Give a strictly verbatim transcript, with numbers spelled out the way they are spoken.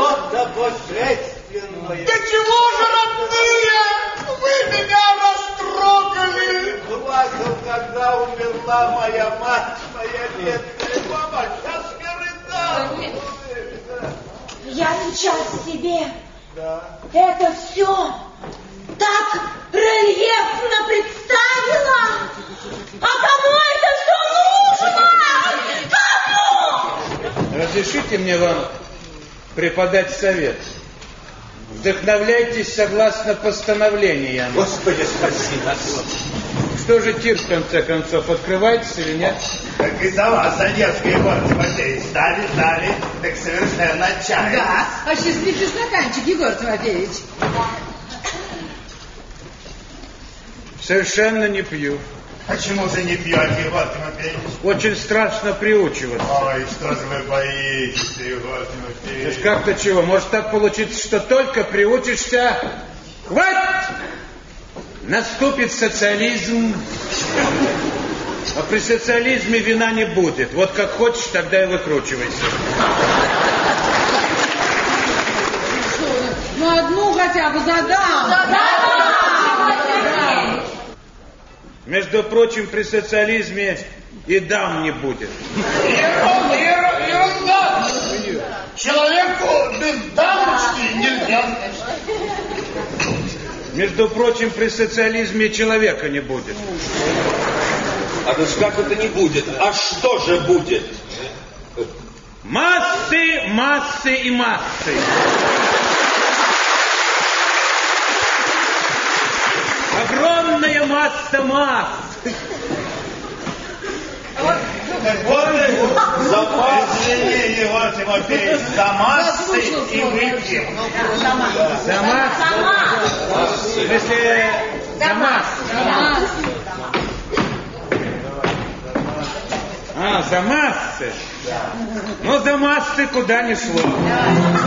что-то божественное. Да чего же, родные, вы меня растрогали? Плакал, когда умерла моя мать, моя бедная мама, сейчас я рыдал. Я сейчас себе Да. это все так рельефно представила. А кому это все нужно? Кому? Разрешите мне вам преподать совет. Вдохновляйтесь согласно постановлениям. Господи, спаси нас. Что же тир, в конце концов, открывается или нет? Так и за вас, Одесский Егор Тимофеевич, дали, дали, так совершенно отчаянно. Да, осчастливьте стаканчик, Егор Тимофеевич. Совершенно не пью. Почему же не пьете, Егор Тимофеевич? Очень страшно приучиваться. Ой, что же вы боитесь, Егор Тимофеевич? То как-то чего? Может так получиться, что только приучишься... Хватит! Наступит социализм. А при социализме вина не будет. Вот как хочешь, тогда и выкручивайся. Ну, одну хотя бы задам. Между прочим, при социализме и дам не будет. Ерунда, ерунда. Человеку без дамочки нельзя. Между прочим, при социализме человека не будет. А то ж как это не будет? А что же будет? Массы, массы и массы. Огромная масса масс. Извини, Егор Тимофеевич, за массы и выпьем. За массы. В смысле, за массы. А, за массы. Ну, за массы куда ни шло.